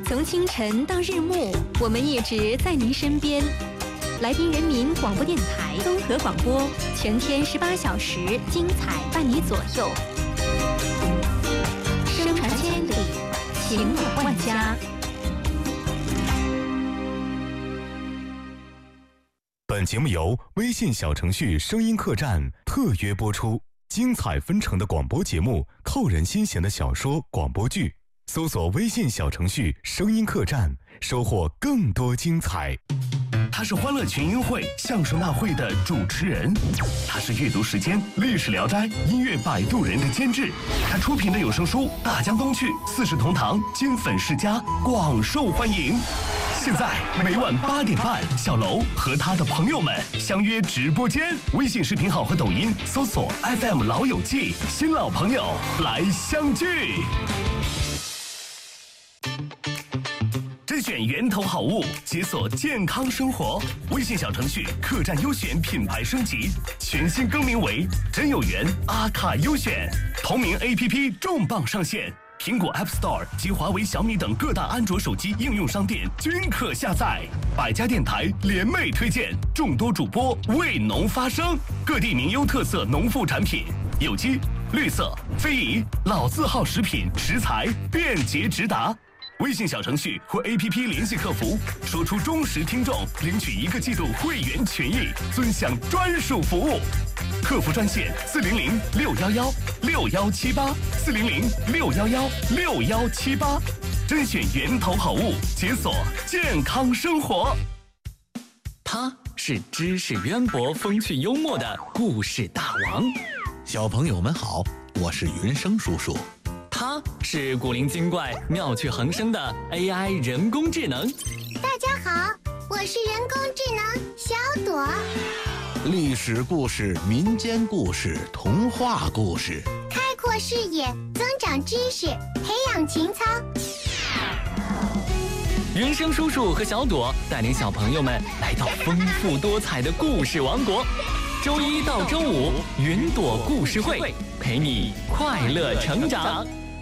从清晨到日暮，我们一直在您身边。来宾人民广播电台综合广播，全天18小时，精彩伴你左右。声传千里，情暖万家。 本节目由微信小程序声音客栈特约播出，精彩纷呈的广播节目，扣人心弦的小说广播剧，搜索微信小程序声音客栈，收获更多精彩。 他是欢乐群英会相声大会的主持人，他是阅读时间历史聊斋音乐摆渡人的监制，他出品的有声书《大江东去》《四世同堂》金粉世家广受欢迎。现在每晚8点半，小楼和他的朋友们相约直播间，微信视频号和抖音搜索 FM 老友记，新老朋友来相聚。甄选源头好物，解锁健康生活。微信小程序客栈优选品牌升级，全新更名为真有缘阿卡优选。同名 APP 重磅上线，苹果 App Store 及华为、小米等各大安卓手机应用商店均可下载。百家电台联袂推荐，众多主播为农发声，各地名优特色农副产品，有机、绿色、非遗、老字号食品食材便捷直达。微信小程序或 APP 联系客服，说出忠实听众领取1个季度会员权益，尊享专属服务。客服专线400-611-6118，400-611-6178，甄选源头好物，解锁健康生活。 他是知识渊博、风趣幽默的故事大王。 小朋友们好，我是云生叔叔。 他是古灵精怪、妙趣横生的 AI 人工智能。 大家好，我是人工智能小朵。 历史故事、民间故事、童话故事， 开阔视野，增长知识，培养情操。 云生叔叔和小朵带领小朋友们来到丰富多彩的故事王国。周一到周五，云朵故事会陪你快乐成长。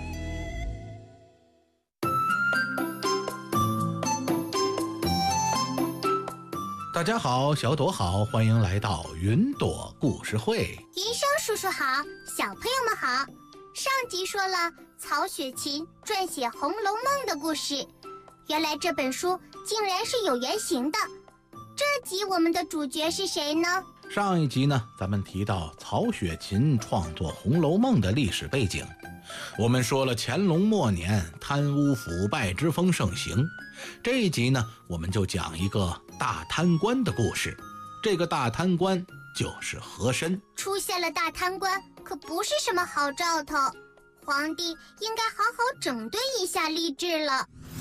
大家好，小朵好，欢迎来到云朵故事会。 云生叔叔好，小朋友们好。上集说了曹雪芹撰写《红楼梦》的故事，原来这本书竟然是有原型的。这集我们的主角是谁呢？ 上一集呢，咱们提到曹雪芹创作《红楼梦》的历史背景。我们说了乾隆末年贪污腐败之风盛行，这一集呢，我们就讲一个大贪官的故事。这个大贪官就是和珅。 出现了大贪官可不是什么好兆头，皇帝应该好好整顿一下吏治了。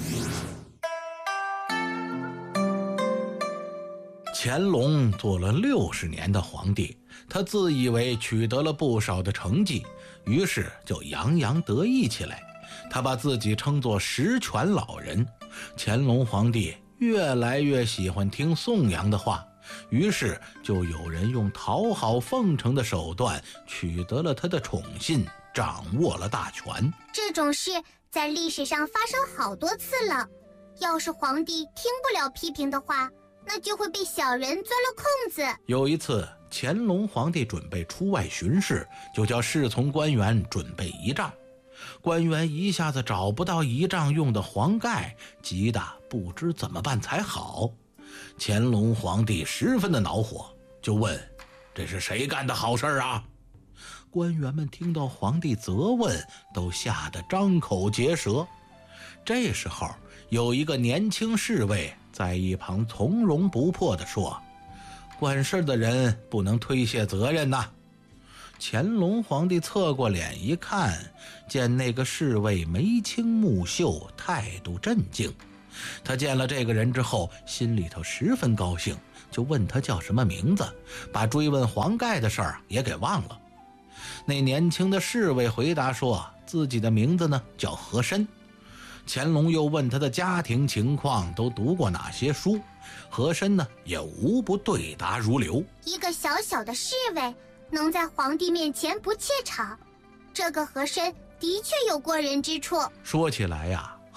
乾隆做了60年的皇帝，他自以为取得了不少的成绩，于是就洋洋得意起来。他把自己称作十全老人。乾隆皇帝越来越喜欢听颂扬的话，于是就有人用讨好奉承的手段取得了他的宠信，掌握了大权。 这种事在历史上发生好多次了，要是皇帝听不了批评的话，那就会被小人钻了空子。有一次，乾隆皇帝准备出外巡视，就叫侍从官员准备仪仗。官员一下子找不到仪仗用的黄盖，急得不知怎么办才好。乾隆皇帝十分的恼火，就问：这是谁干的好事啊？官员们听到皇帝责问，都吓得张口结舌。这时候，有一个年轻侍卫在一旁从容不迫地说：管事的人不能推卸责任呐。乾隆皇帝侧过脸一看，见那个侍卫眉清目秀，态度镇静。他见了这个人之后，心里头十分高兴，就问他叫什么名字，把追问黄盖的事儿也给忘了。那年轻的侍卫回答说，自己的名字呢叫和珅。乾隆又问他的家庭情况，都读过哪些书，和珅呢也无不对答如流。 一个小小的侍卫能在皇帝面前不怯场，这个和珅的确有过人之处。 说起来呀，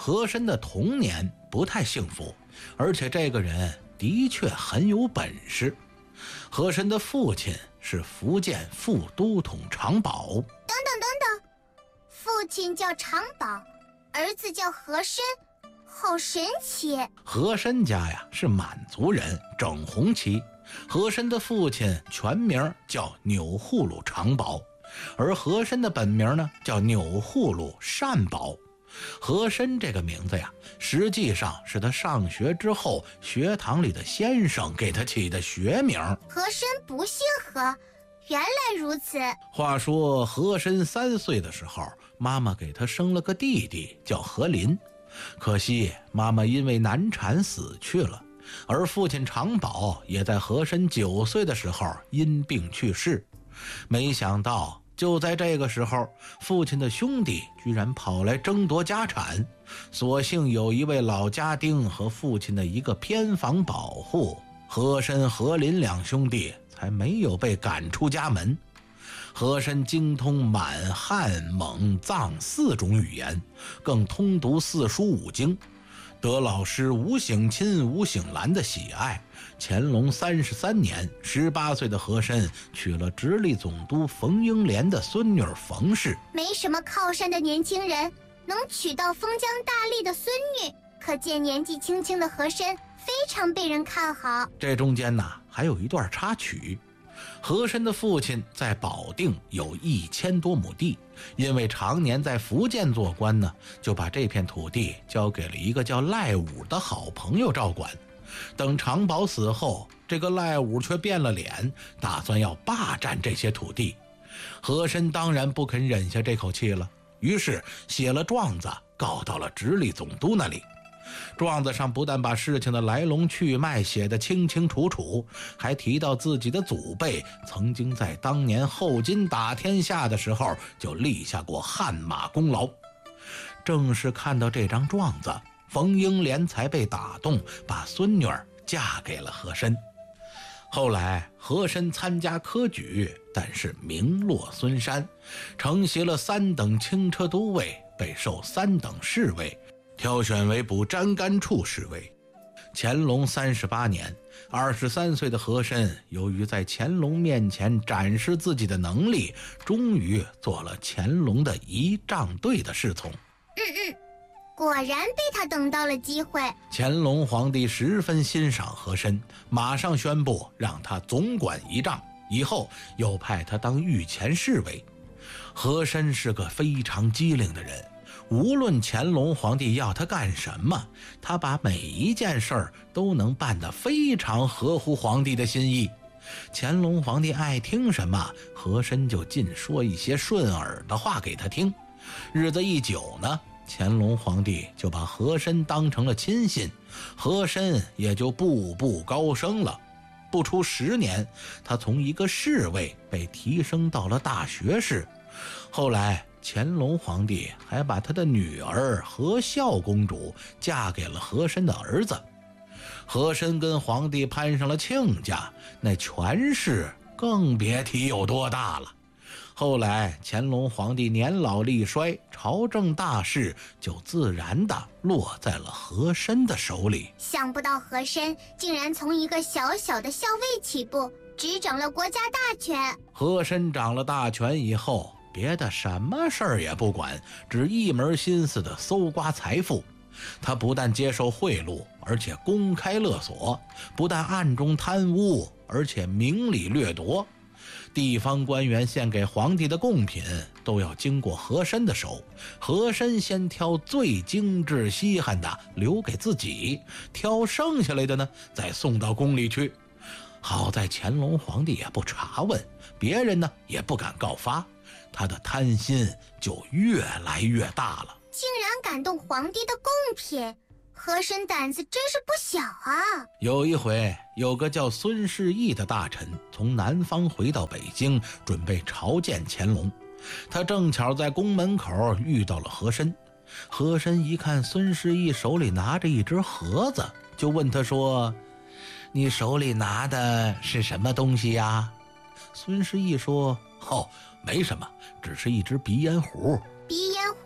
和珅的童年不太幸福，而且这个人的确很有本事。和珅的父亲是福建副都统常宝。 等等，父亲叫常宝，儿子叫和珅，好神奇。 和珅家呀是满族人，整红旗。和珅的父亲全名叫钮祜禄常宝，而和珅的本名呢叫钮祜禄善宝。和珅这个名字呀，实际上是他上学之后学堂里的先生给他起的学名。 和珅不姓和，原来如此。 话说和珅3岁的时候，妈妈给他生了个弟弟叫和林，可惜妈妈因为难产死去了，而父亲常宝也在和珅9岁的时候因病去世。没想到就在这个时候，父亲的兄弟居然跑来争夺家产，所幸有一位老家丁和父亲的一个偏房保护，和珅、和林两兄弟才没有被赶出家门。和珅精通满、汉、蒙、藏4种语言，更通读4书5经，得老师吴醒钦、吴醒兰的喜爱。乾隆33年，18岁的和珅娶了直隶总督冯英莲的孙女冯氏。 没什么靠山的年轻人能娶到封疆大吏的孙女，可见年纪轻轻的和珅非常被人看好。 这中间呢，还有一段插曲。和珅的父亲在保定有1000多亩地，因为常年在福建做官呢，就把这片土地交给了一个叫赖武的好朋友照管。等常宝死后，这个赖武却变了脸，打算要霸占这些土地。和珅当然不肯忍下这口气了，于是写了状子告到了直隶总督那里。状子上不但把事情的来龙去脉写得清清楚楚，还提到自己的祖辈曾经在当年后金打天下的时候就立下过汗马功劳。正是看到这张状子，冯英莲才被打动，把孙女儿嫁给了和珅。后来和珅参加科举，但是名落孙山，承袭了3等轻车都尉，被授3等侍卫，挑选为补粘干处侍卫。乾隆38年，23岁的和珅由于在乾隆面前展示自己的能力，终于做了乾隆的仪仗队的侍从。 果然被他等到了机会。 乾隆皇帝十分欣赏和珅，马上宣布让他总管仪仗，以后又派他当御前侍卫。和珅是个非常机灵的人，无论乾隆皇帝要他干什么，他把每一件事儿都能办得非常合乎皇帝的心意。乾隆皇帝爱听什么，和珅就尽说一些顺耳的话给他听。日子一久呢，乾隆皇帝就把和珅当成了亲信，和珅也就步步高升了。不出10年，他从一个侍卫被提升到了大学士。后来乾隆皇帝还把他的女儿和孝公主嫁给了和珅的儿子。和珅跟皇帝攀上了亲家，那权势更别提有多大了。后来乾隆皇帝年老力衰，朝政大事就自然地落在了和珅的手里。 想不到和珅竟然从一个小小的校尉起步，执掌了国家大权。 和珅掌了大权以后，别的什么事儿也不管，只一门心思地搜刮财富。他不但接受贿赂，而且公开勒索；不但暗中贪污，而且明里掠夺。地方官员献给皇帝的贡品都要经过和珅的手，和珅先挑最精致稀罕的留给自己，挑剩下来的呢再送到宫里去。好在乾隆皇帝也不查问，别人呢也不敢告发，他的贪心就越来越大了。 竟然敢动皇帝的贡品，和珅胆子真是不小啊！ 有一回，有个叫孙世义的大臣从南方回到北京，准备朝见乾隆。他正巧在宫门口遇到了和珅。和珅一看孙世义手里拿着一只盒子，就问他说：“你手里拿的是什么东西呀？”孙世义说：“哦，没什么，只是一只鼻烟壶。” 鼻烟壶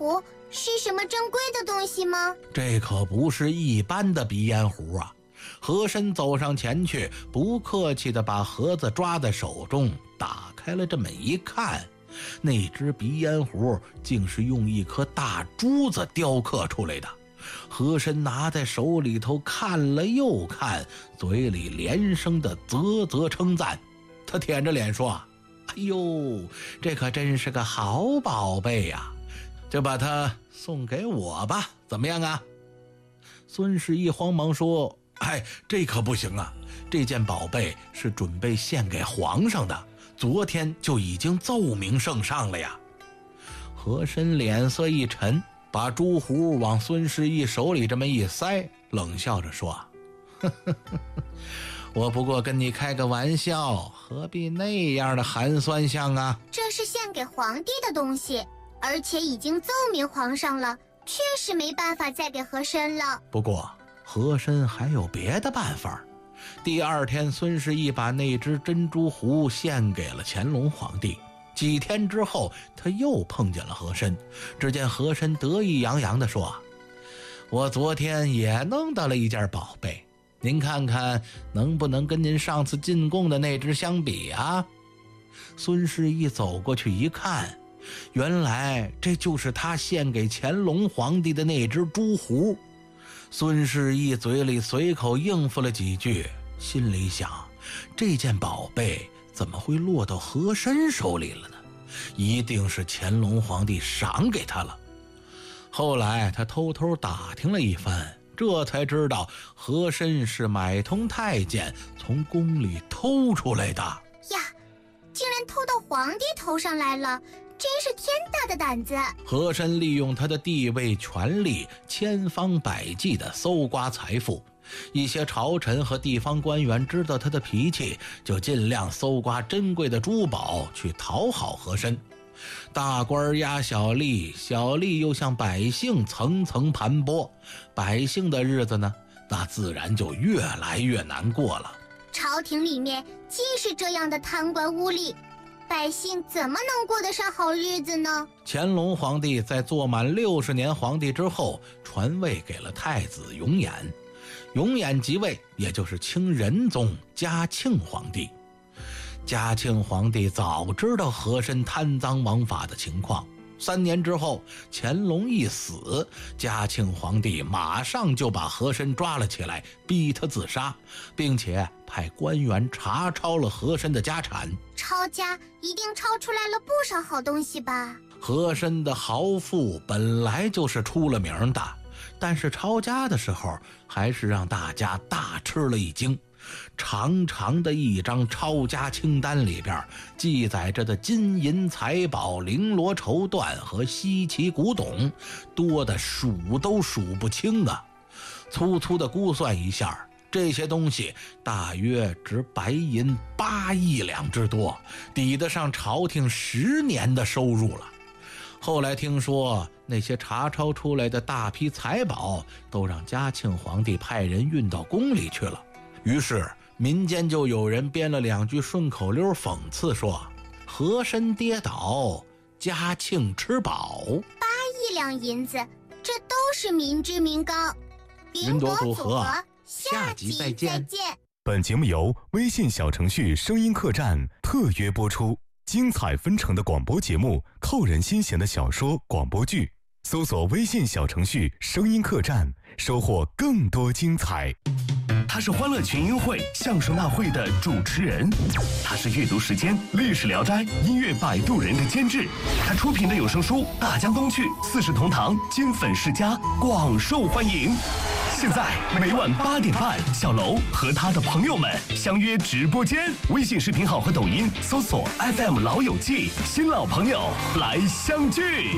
壶是什么珍贵的东西吗？ 这可不是一般的鼻烟壶啊！和珅走上前去，不客气地把盒子抓在手中，打开了这么一看，那只鼻烟壶竟是用一颗大珠子雕刻出来的。和珅拿在手里头看了又看，嘴里连声的啧啧称赞。他舔着脸说：“哎呦，这可真是个好宝贝呀！就把它送给我吧，怎么样啊？”孙侍一慌忙说：“哎，这可不行啊！这件宝贝是准备献给皇上的，昨天就已经奏明圣上了呀。”和珅脸色一沉，把珠壶往孙侍一手里这么一塞，冷笑着说：“呵呵呵，我不过跟你开个玩笑，何必那样的寒酸相啊？” 这是献给皇帝的东西，而且已经奏明皇上了，确实没办法再给和珅了。 不过和珅还有别的办法。第二天，孙侍一把那只珍珠壶献给了乾隆皇帝。几天之后，他又碰见了和珅，只见和珅得意洋洋地说：“我昨天也弄到了一件宝贝，您看看能不能跟您上次进贡的那只相比啊？”孙侍一走过去一看，原来这就是他献给乾隆皇帝的那只珠壶。孙侍一嘴里随口应付了几句，心里想，这件宝贝怎么会落到和珅手里了呢？一定是乾隆皇帝赏给他了。后来他偷偷打听了一番，这才知道和珅是买通太监从宫里偷出来的呀，竟然偷到皇帝头上来了，真是天大的胆子！ 和珅利用他的地位权力，千方百计地搜刮财富。一些朝臣和地方官员知道他的脾气，就尽量搜刮珍贵的珠宝去讨好和珅。大官压小吏，小吏又向百姓层层盘剥，百姓的日子呢，那自然就越来越难过了。 朝廷里面既是这样的贪官污吏，百姓怎么能过得上好日子呢？ 乾隆皇帝在做满60年皇帝之后，传位给了太子永琰。永琰即位，也就是清仁宗嘉庆皇帝。嘉庆皇帝早知道和珅贪赃枉法的情况，3年之后，乾隆一死，嘉庆皇帝马上就把和珅抓了起来，逼他自杀，并且派官员查抄了和珅的家产。 抄家一定抄出来了不少好东西吧？ 和珅的豪富本来就是出了名的，但是抄家的时候还是让大家大吃了一惊。长长的一张抄家清单里边记载着的金银财宝、绫罗绸缎和稀奇古董多得数都数不清啊！粗粗的估算一下，这些东西大约值白银8亿两之多，抵得上朝廷10年的收入了。后来听说那些查抄出来的大批财宝都让嘉庆皇帝派人运到宫里去了，于是民间就有人编了2句顺口溜讽刺说：“和珅跌倒，嘉庆吃饱。”8 亿两银子，这都是民脂民膏。 云朵组合，下集再见。 本节目由微信小程序声音客栈特约播出。精彩纷呈的广播节目，扣人心弦的小说广播剧，搜索微信小程序声音客栈，收获更多精彩。 他是欢乐群英会相声大会的主持人，他是阅读时间历史聊斋音乐摆渡人的监制，他出品的有声书《大江东去》4世同堂金粉世家广受欢迎。现在每晚8点半，小楼和他的朋友们相约直播间，微信视频号和抖音搜索 FM 老友记，新老朋友来相聚。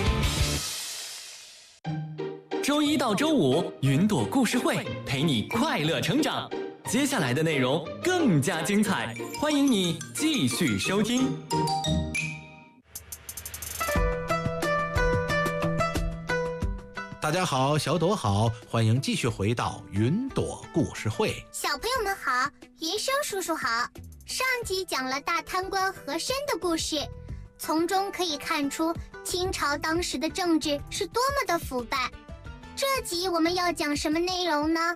周1到周5，云朵故事会陪你快乐成长。接下来的内容更加精彩，欢迎你继续收听。 大家好，小朵好，欢迎继续回到云朵故事会。 小朋友们好，云生叔叔好。上集讲了大贪官和珅的故事，从中可以看出清朝当时的政治是多么的腐败。这集我们要讲什么内容呢？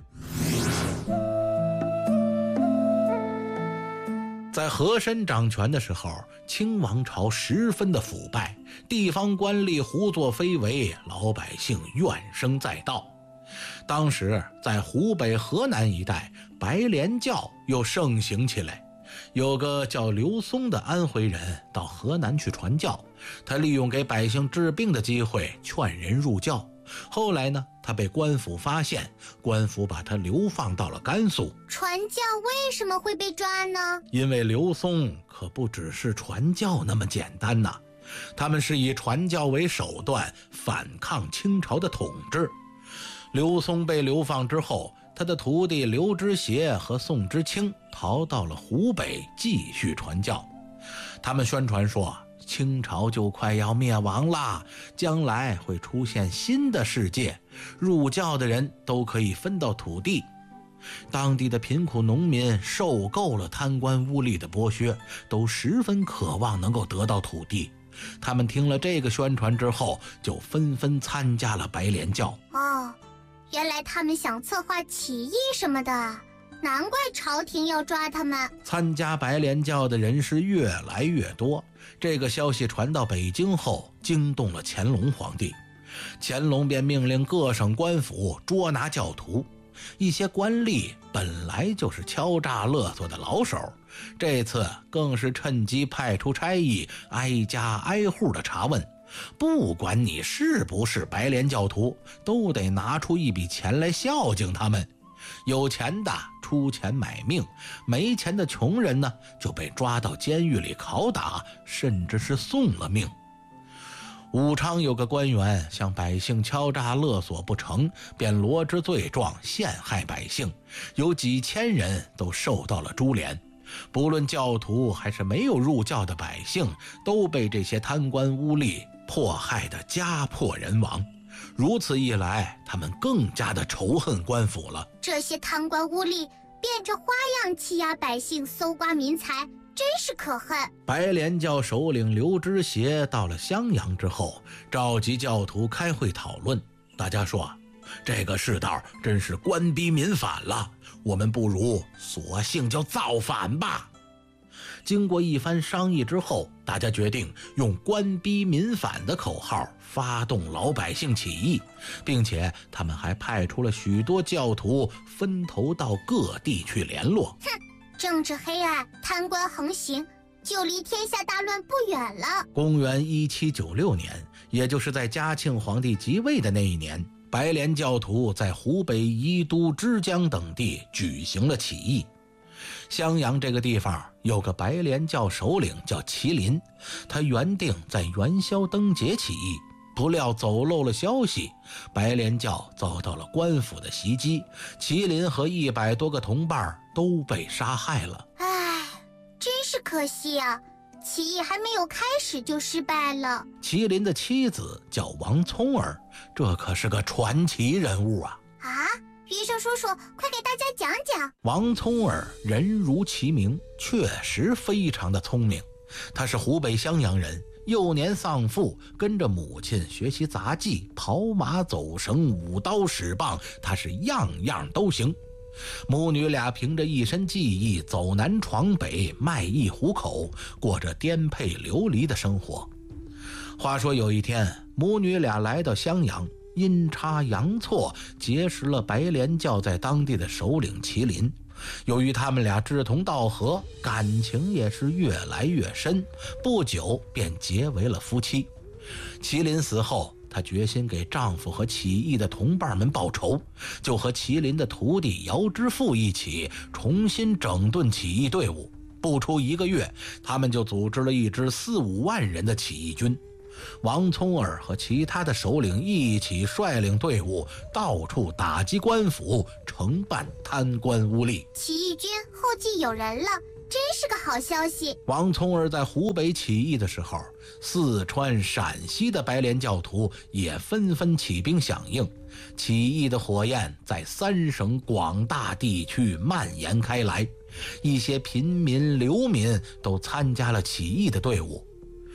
在和珅掌权的时候，清王朝十分的腐败，地方官吏胡作非为，老百姓怨声载道。当时在湖北河南一带，白莲教又盛行起来。有个叫刘松的安徽人到河南去传教，他利用给百姓治病的机会劝人入教。后来呢，他被官府发现，官府把他流放到了甘肃。 传教为什么会被抓呢？ 因为刘松可不只是传教那么简单呐，他们是以传教为手段反抗清朝的统治。刘松被流放之后，他的徒弟刘知协和宋知清逃到了湖北继续传教。他们宣传说，清朝就快要灭亡了，将来会出现新的世界，入教的人都可以分到土地。当地的贫苦农民受够了贪官污吏的剥削，都十分渴望能够得到土地。他们听了这个宣传之后，就纷纷参加了白莲教。 哦，原来他们想策划起义什么的，难怪朝廷要抓他们。 参加白莲教的人是越来越多，这个消息传到北京后，惊动了乾隆皇帝。乾隆便命令各省官府捉拿教徒。一些官吏本来就是敲诈勒索的老手，这次更是趁机派出差役，挨家挨户的查问。不管你是不是白莲教徒，都得拿出一笔钱来孝敬他们。有钱的出钱买命，没钱的穷人呢，就被抓到监狱里拷打，甚至是送了命。武昌有个官员向百姓敲诈勒索不成，便罗织罪状陷害百姓，有几千人都受到了株连。不论教徒还是没有入教的百姓，都被这些贪官污吏迫害得家破人亡。如此一来，他们更加的仇恨官府了。 这些贪官污吏变着花样欺压百姓，搜刮民财，真是可恨。 白莲教首领刘知协到了襄阳之后，召集教徒开会讨论。大家说，这个世道真是官逼民反了，我们不如索性就造反吧。经过一番商议之后，大家决定用官逼民反的口号发动老百姓起义，并且他们还派出了许多教徒分头到各地去联络。 政治黑暗，贪官横行，就离天下大乱不远了。 公元1796年，也就是在嘉庆皇帝即位的那一年，白莲教徒在湖北宜都、枝江等地举行了起义。襄阳这个地方有个白莲教首领叫麒麟，他原定在元宵灯节起义，不料走漏了消息，白莲教遭到了官府的袭击，麒麟和100多个同伴都被杀害了。 唉，真是可惜啊，起义还没有开始就失败了。 麒麟的妻子叫王聪儿，这可是个传奇人物啊！ 余生叔叔，快给大家讲讲。 王聪儿人如其名，确实非常的聪明。他是湖北襄阳人，幼年丧父，跟着母亲学习杂技、跑马、走绳、舞刀、使棒，他是样样都行。母女俩凭着一身技艺，走南闯北，卖艺糊口，过着颠沛流离的生活。话说有一天，母女俩来到襄阳，阴差阳错结识了白莲教在当地的首领麒麟。由于他们俩志同道合，感情也是越来越深，不久便结为了夫妻。麒麟死后，她决心给丈夫和起义的同伴们报仇，就和麒麟的徒弟姚之富一起重新整顿起义队伍。不出1个月，他们就组织了一支4、5万人的起义军。王聪儿和其他的首领一起率领队伍，到处打击官府，惩办贪官污吏。 起义军后继有人了，真是个好消息。 王聪儿在湖北起义的时候，四川、陕西的白莲教徒也纷纷起兵响应，起义的火焰在3省广大地区蔓延开来，一些平民、流民都参加了起义的队伍。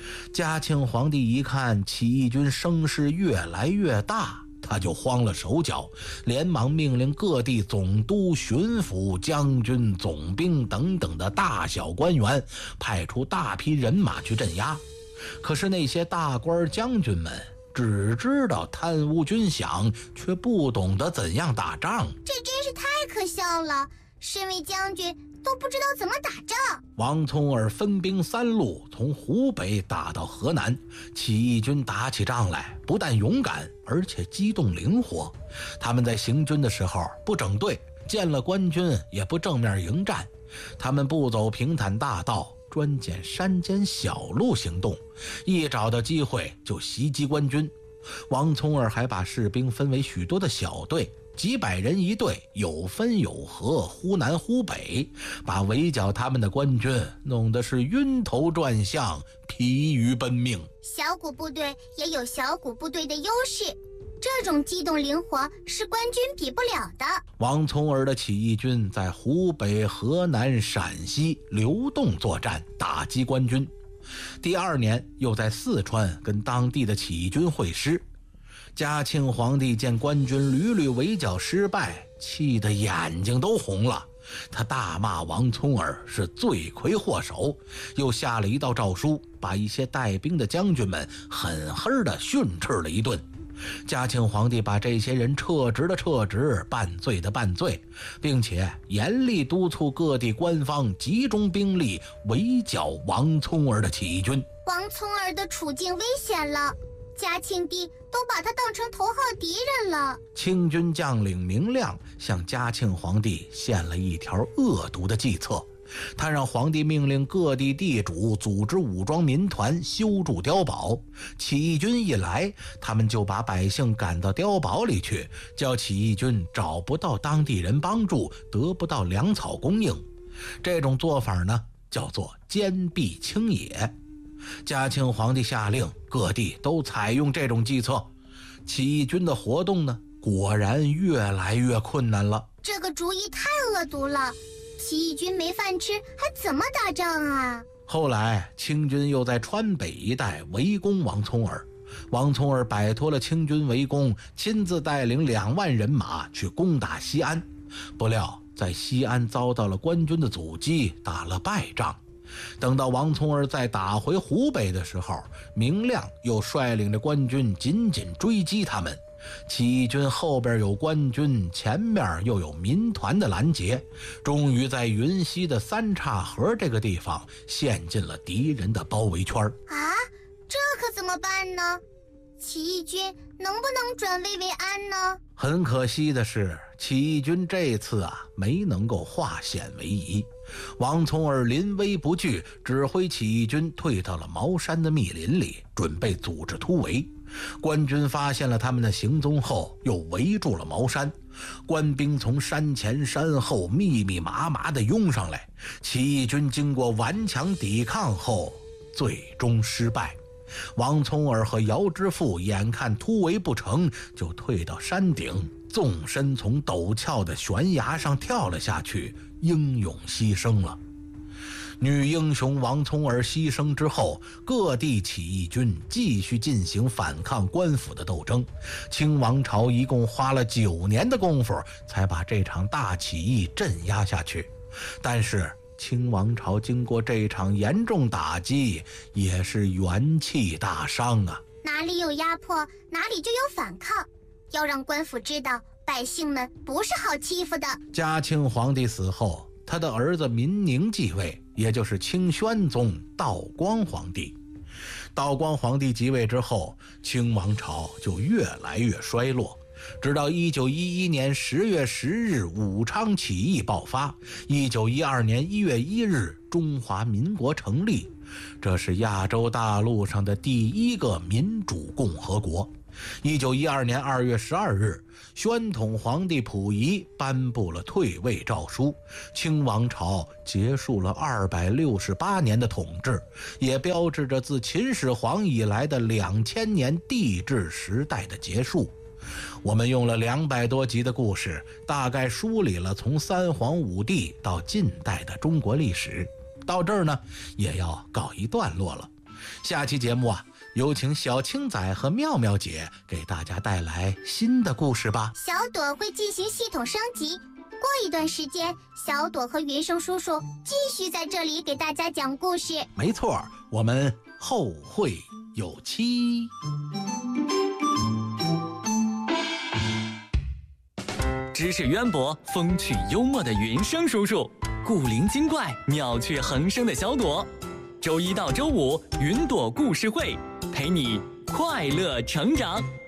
嘉庆皇帝一看起义军声势越来越大，他就慌了手脚，连忙命令各地总督、巡抚、将军、总兵等等的大小官员派出大批人马去镇压。可是那些大官将军们只知道贪污军饷，却不懂得怎样打仗。 这真是太可笑了，身为将军都不知道怎么打仗。 王聪儿分兵3路，从湖北打到河南。起义军打起仗来，不但勇敢，而且机动灵活。他们在行军的时候不整队，见了官军也不正面迎战，他们不走平坦大道，专拣山间小路行动，一找到机会就袭击官军。王聪儿还把士兵分为许多的小队，几百人一队，有分有合，忽南忽北，把围剿他们的官军弄得是晕头转向，疲于奔命。 小股部队也有小股部队的优势，这种机动灵活是官军比不了的。 王聪儿的起义军在湖北、河南、陕西流动作战，打击官军。第2年又在四川跟当地的起义军会师。嘉庆皇帝见官军屡屡围剿失败，气得眼睛都红了。他大骂王聪儿是罪魁祸首，又下了一道诏书，把一些带兵的将军们狠狠地训斥了一顿。嘉庆皇帝把这些人撤职的撤职，办罪的办罪，并且严厉督促各地官方集中兵力围剿王聪儿的起义军。 王聪儿的处境危险了，嘉庆帝都把他当成头号敌人了。 清军将领明亮向嘉庆皇帝献了一条恶毒的计策，他让皇帝命令各地地主组织武装民团修筑碉堡，起义军一来，他们就把百姓赶到碉堡里去，叫起义军找不到当地人帮助，得不到粮草供应。这种做法呢，叫做坚壁清野。嘉庆皇帝下令各地都采用这种计策，起义军的活动呢，果然越来越困难了。 这个主意太恶毒了，起义军没饭吃，还怎么打仗啊？ 后来清军又在川北一带围攻王聪儿，王聪儿摆脱了清军围攻，亲自带领2万人马去攻打西安，不料在西安遭到了官军的阻击，打了败仗。等到王聪儿再打回湖北的时候，明亮又率领着官军紧紧追击他们。起义军后边有官军，前面又有民团的拦截，终于在云溪的三岔河这个地方陷进了敌人的包围圈。 啊，这可怎么办呢？起义军能不能转危为安呢？ 很可惜的是，起义军这次没能够化险为夷。王聪儿临危不惧，指挥起义军退到了茅山的密林里，准备组织突围。官军发现了他们的行踪后，又围住了茅山。官兵从山前山后密密麻麻地拥上来，起义军经过顽强抵抗后，最终失败。王聪儿和姚之富眼看突围不成，就退到山顶，纵身从陡峭的悬崖上跳了下去，英勇牺牲了。女英雄王聪儿牺牲之后，各地起义军继续进行反抗官府的斗争。清王朝一共花了9年的功夫，才把这场大起义镇压下去。但是清王朝经过这场严重打击，也是元气大伤啊！ 哪里有压迫，哪里就有反抗，要让官府知道，百姓们不是好欺负的。 嘉庆皇帝死后，他的儿子民宁继位，也就是清宣宗道光皇帝。道光皇帝即位之后，清王朝就越来越衰落。直到1911年10月10日武昌起义爆发，1912年1月1日中华民国成立，这是亚洲大陆上的第一个民主共和国。1912年2月12日，宣统皇帝溥仪颁布了退位诏书，清王朝结束了268年的统治，也标志着自秦始皇以来的2000年帝制时代的结束。我们用了200多集的故事，大概梳理了从3皇5帝到近代的中国历史。到这儿呢，也要告一段落了。 下期节目啊，有请小青仔和妙妙姐给大家带来新的故事吧。 小朵会进行系统升级，过一段时间，小朵和云生叔叔继续在这里给大家讲故事。 没错，我们后会有期。 知识渊博、风趣幽默的云生叔叔，古灵精怪、妙趣横生的小朵。周一到周五，云朵故事会陪你快乐成长。